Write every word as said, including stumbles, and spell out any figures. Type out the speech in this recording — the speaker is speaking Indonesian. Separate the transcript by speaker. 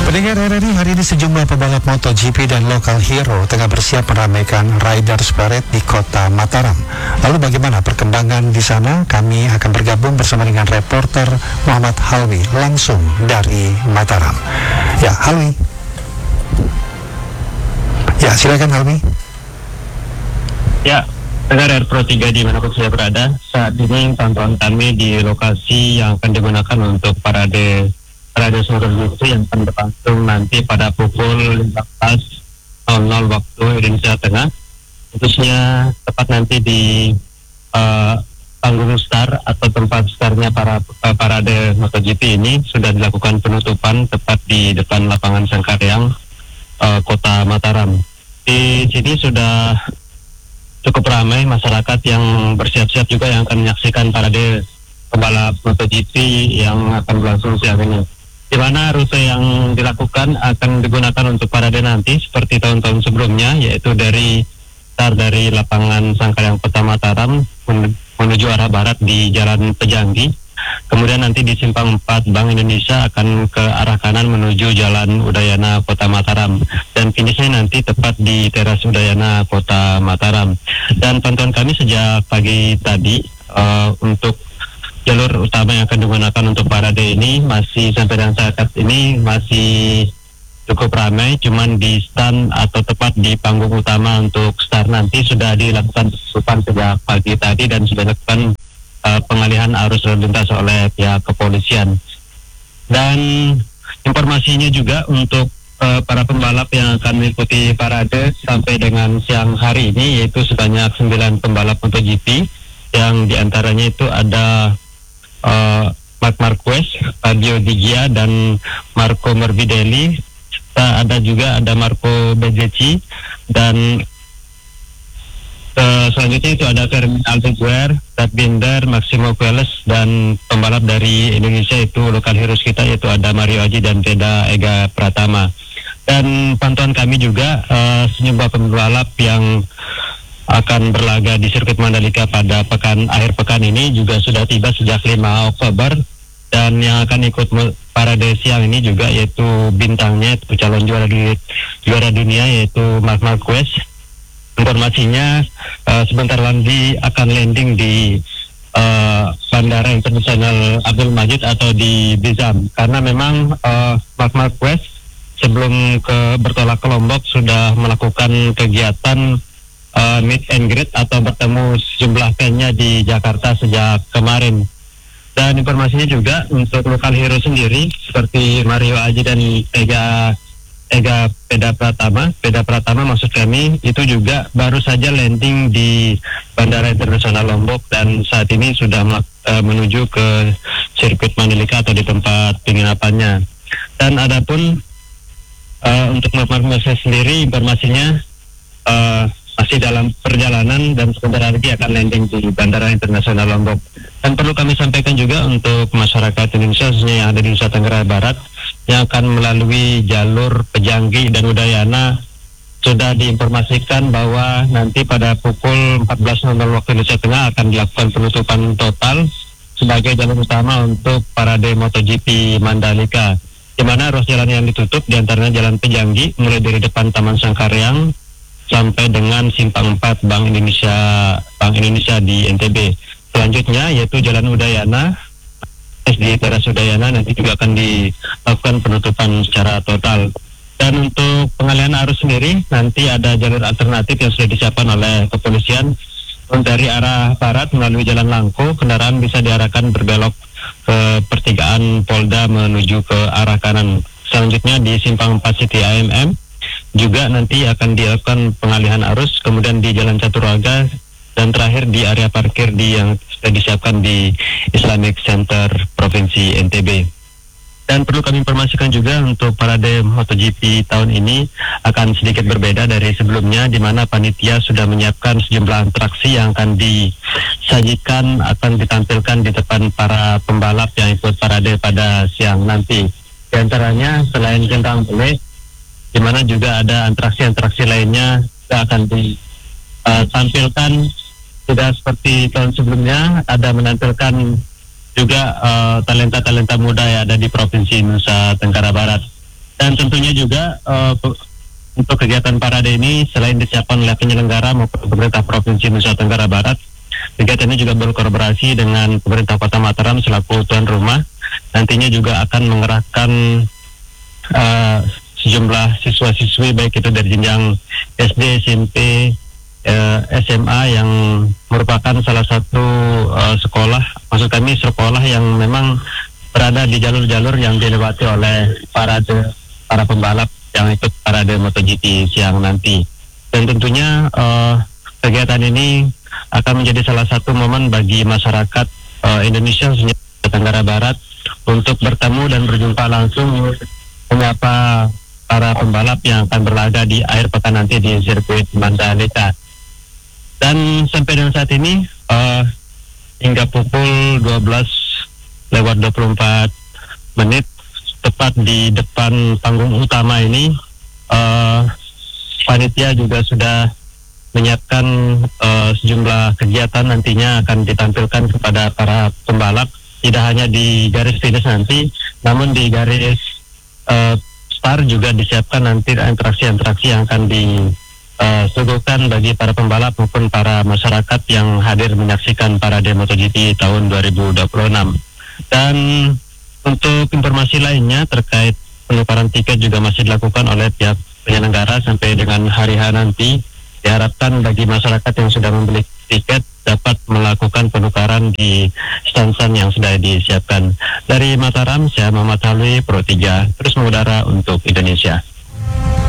Speaker 1: Pendengar R R I, hari ini sejumlah pebalap MotoGP dan local hero tengah bersiap meramaikan Riders Parade di kota Mataram. Lalu bagaimana perkembangan di sana? Kami akan bergabung bersama dengan reporter Muhammad Halwi langsung dari Mataram. Ya, Halwi. Ya, silakan Halwi.
Speaker 2: Ya, pendengar R Pro tiga dimanapun saya berada, saat ini pantauan kami di lokasi yang akan digunakan untuk parade Parade MotoGP yang akan berlangsung nanti pada pukul lima belas waktu Indonesia Tengah, khususnya tepat nanti di uh, panggung start atau tempat startnya para uh, parade MotoGP ini sudah dilakukan penutupan tepat di depan lapangan Sangkaryang, uh, kota Mataram. Di sini sudah cukup ramai masyarakat yang bersiap-siap juga yang akan menyaksikan parade pembalap MotoGP yang akan berlangsung siang ini. Di mana rute yang dilakukan akan digunakan untuk parade nanti seperti tahun-tahun sebelumnya, yaitu dari start dari lapangan Sangkaryang Kota Mataram menuju arah barat di Jalan Pejanggi. Kemudian nanti di Simpang empat Bank Indonesia akan ke arah kanan menuju Jalan Udayana Kota Mataram. Dan finishnya nanti tepat di Teras Udayana Kota Mataram. Dan pantauan kami sejak pagi tadi uh, untuk jalur utama yang akan digunakan untuk parade ini masih sampai dengan saat ini masih cukup ramai, cuman di stand atau tepat di panggung utama untuk start nanti sudah dilakukan penutupan sejak pagi tadi dan sudah dilakukan uh, pengalihan arus lalu lintas oleh pihak kepolisian. Dan informasinya juga untuk uh, para pembalap yang akan mengikuti parade sampai dengan siang hari ini, yaitu sebanyak sembilan pembalap MotoGP yang diantaranya itu ada Uh, Marc Marquez, Fabio Di Gia dan Marco Morbidelli. Kita ada juga ada Marco Bezzecchi dan uh, selanjutnya itu ada Fermin Aldeguer, Brad Binder, Maximo Puelles dan pembalap dari Indonesia itu lokal heroes kita yaitu ada Mario Aji dan Veda Ega Pratama. Dan pantauan kami juga uh, sejumlah pembalap yang akan berlaga di sirkuit Mandalika pada pekan akhir pekan ini juga sudah tiba sejak lima Oktober, dan yang akan ikut parade siang ini juga yaitu bintangnya itu calon juara di, juara dunia yaitu Marc Marquez. Informasinya uh, sebentar lagi akan landing di uh, Bandara Internasional Abdul Majid atau di Bizam, karena memang uh, Marc Marquez sebelum ke bertolak ke Lombok sudah melakukan kegiatan Uh, meet and greet atau bertemu sejumlah fan-nya di Jakarta sejak kemarin. Dan informasinya juga untuk lokal hero sendiri seperti Mario Aji dan Ega Ega Veda Pratama, Veda Pratama maksud kami, itu juga baru saja landing di Bandara Internasional Lombok dan saat ini sudah uh, menuju ke sirkuit Mandalika atau di tempat penginapannya. Dan adapun uh, untuk Marc Marquez sendiri informasinya uh, masih dalam perjalanan dan sebentar lagi akan landing di Bandara Internasional Lombok. Dan perlu kami sampaikan juga untuk masyarakat Indonesia khususnya yang ada di Nusa Tenggara Barat yang akan melalui jalur Pejanggi dan Udayana, sudah diinformasikan bahwa nanti pada pukul empat belas waktu Indonesia Tengah akan dilakukan penutupan total sebagai jalur utama untuk parade MotoGP Mandalika, di mana ruas jalan yang ditutup diantaranya Jalan Pejanggi mulai dari depan Taman Sangkaryang sampai dengan Simpang empat Bank Indonesia Bank Indonesia di N T B. Selanjutnya yaitu Jalan Udayana, di Teras Udayana nanti juga akan dilakukan penutupan secara total. Dan untuk pengalihan arus sendiri nanti ada jalur alternatif yang sudah disiapkan oleh kepolisian. Dari arah barat melalui Jalan Langko, kendaraan bisa diarahkan berbelok ke pertigaan Polda menuju ke arah kanan. Selanjutnya di Simpang empat City A M M juga nanti akan dilakukan pengalihan arus, kemudian di Jalan Caturaga, dan terakhir di area parkir di yang sudah disiapkan di Islamic Center Provinsi N T B. Dan perlu kami informasikan juga untuk parade MotoGP tahun ini akan sedikit berbeda dari sebelumnya, di mana panitia sudah menyiapkan sejumlah atraksi yang akan disajikan, akan ditampilkan di depan para pembalap yang ikut parade pada siang nanti. Di antaranya selain gendang bele, di mana juga ada atraksi-atraksi lainnya yang akan ditampilkan uh, tidak seperti tahun sebelumnya, ada menampilkan juga uh, talenta-talenta muda yang ada di Provinsi Nusa Tenggara Barat. Dan tentunya juga uh, untuk kegiatan parade ini selain disiapkan oleh penyelenggara maupun pemerintah Provinsi Nusa Tenggara Barat, kegiatan ini juga berkolaborasi dengan pemerintah Kota Mataram selaku tuan rumah. Nantinya juga akan mengerahkan uh, sejumlah siswa-siswi baik itu dari jenjang S D, S M P, uh, S M A yang merupakan salah satu uh, sekolah, maksud kami sekolah yang memang berada di jalur-jalur yang dilewati oleh parade para pembalap yang ikut parade MotoGP siang nanti. Dan tentunya uh, kegiatan ini akan menjadi salah satu momen bagi masyarakat uh, Indonesia khususnya Tenggara Barat untuk bertemu dan berjumpa langsung menyapa para pembalap yang akan berlaga di akhir pekan nanti di sirkuit Mandalika. Dan sampai dengan saat ini uh, hingga pukul dua belas lewat dua puluh empat menit tepat di depan panggung utama ini, uh, panitia juga sudah menyiapkan uh, sejumlah kegiatan nantinya akan ditampilkan kepada para pembalap, tidak hanya di garis finish nanti, namun di garis uh, start juga disiapkan nanti interaksi-interaksi yang akan disuguhkan bagi para pembalap maupun para masyarakat yang hadir menyaksikan parade MotoGP tahun dua ribu dua puluh enam. Dan untuk informasi lainnya terkait penukaran tiket juga masih dilakukan oleh pihak penyelenggara sampai dengan hari H nanti. Diharapkan bagi masyarakat yang sudah membeli tiket dapat melakukan penukaran di stand-stand yang sudah disiapkan. Dari Mataram, saya Muhammad Halwi, Pro tiga, terus mengudara untuk Indonesia.